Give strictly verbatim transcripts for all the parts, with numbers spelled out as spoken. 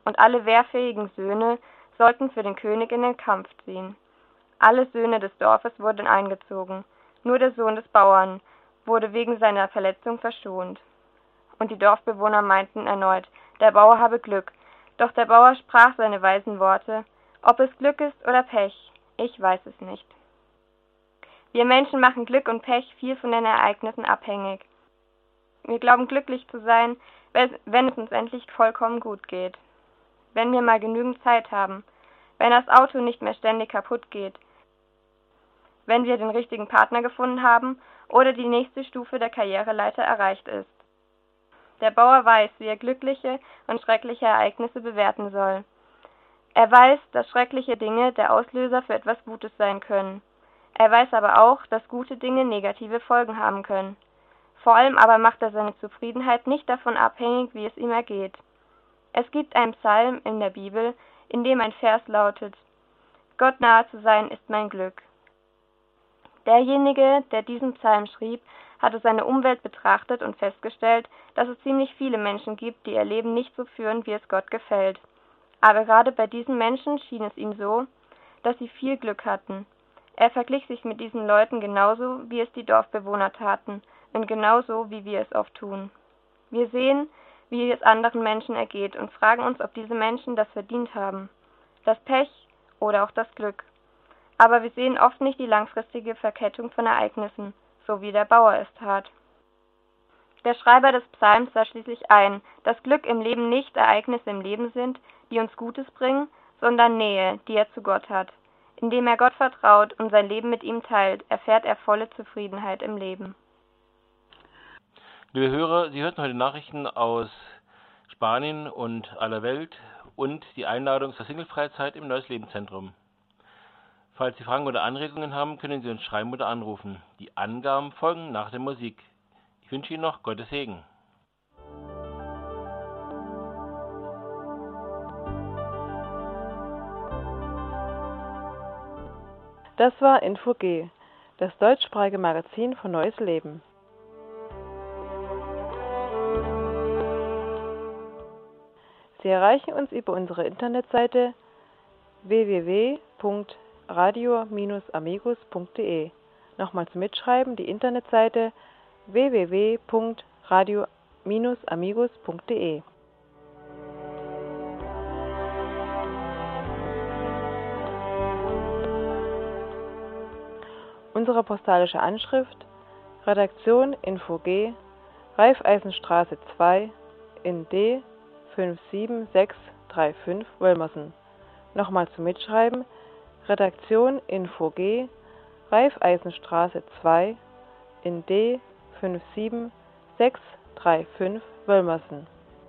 und alle wehrfähigen Söhne sollten für den König in den Kampf ziehen. Alle Söhne des Dorfes wurden eingezogen, nur der Sohn des Bauern wurde wegen seiner Verletzung verschont. Und die Dorfbewohner meinten erneut, der Bauer habe Glück, doch der Bauer sprach seine weisen Worte: Ob es Glück ist oder Pech, ich weiß es nicht. Wir Menschen machen Glück und Pech viel von den Ereignissen abhängig. Wir glauben glücklich zu sein, wenn es uns endlich vollkommen gut geht, wenn wir mal genügend Zeit haben, wenn das Auto nicht mehr ständig kaputt geht, wenn wir den richtigen Partner gefunden haben oder die nächste Stufe der Karriereleiter erreicht ist. Der Bauer weiß, wie er glückliche und schreckliche Ereignisse bewerten soll. Er weiß, dass schreckliche Dinge der Auslöser für etwas Gutes sein können. Er weiß aber auch, dass gute Dinge negative Folgen haben können. Vor allem aber macht er seine Zufriedenheit nicht davon abhängig, wie es ihm ergeht. Es gibt einen Psalm in der Bibel, in dem ein Vers lautet: Gott nahe zu sein ist mein Glück. Derjenige, der diesen Psalm schrieb, hatte seine Umwelt betrachtet und festgestellt, dass es ziemlich viele Menschen gibt, die ihr Leben nicht so führen, wie es Gott gefällt. Aber gerade bei diesen Menschen schien es ihm so, dass sie viel Glück hatten. Er verglich sich mit diesen Leuten genauso, wie es die Dorfbewohner taten, und genauso, wie wir es oft tun. Wir sehen, wie es anderen Menschen ergeht und fragen uns, ob diese Menschen das verdient haben, das Pech oder auch das Glück. Aber wir sehen oft nicht die langfristige Verkettung von Ereignissen, so wie der Bauer es tat. Der Schreiber des Psalms sah schließlich ein, dass Glück im Leben nicht Ereignisse im Leben sind, die uns Gutes bringen, sondern Nähe, die er zu Gott hat. Indem er Gott vertraut und sein Leben mit ihm teilt, erfährt er volle Zufriedenheit im Leben. Liebe Hörer, Sie hörten heute Nachrichten aus Spanien und aller Welt und die Einladung zur Singlefreizeit im Neues Leben Zentrum. Falls Sie Fragen oder Anregungen haben, können Sie uns schreiben oder anrufen. Die Angaben folgen nach der Musik. Ich wünsche Ihnen noch Gottes Segen. Das war Info G, das deutschsprachige Magazin von Neues Leben. Sie erreichen uns über unsere Internetseite w w w punkt radio Bindestrich amigos punkt de. Nochmal zum Mitschreiben die Internetseite w w w punkt radio Bindestrich amigos punkt de. Unsere postalische Anschrift: Redaktion Info G, Raiffeisenstraße zwei in D fünf sieben sechs drei fünf Wölmersen. Nochmal zum Mitschreiben: Redaktion Info G, Raiffeisenstraße zwei in D fünf sieben sechs drei fünf Wölmersen.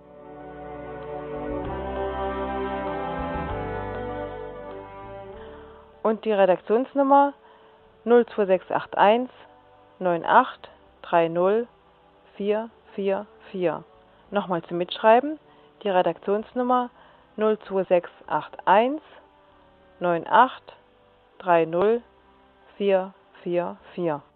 Und die Redaktionsnummer null zwei sechs acht eins neun acht drei null vier vier vier. Nochmal zum Mitschreiben: die Redaktionsnummer null zwei sechs acht eins neun acht drei null vier vier vier.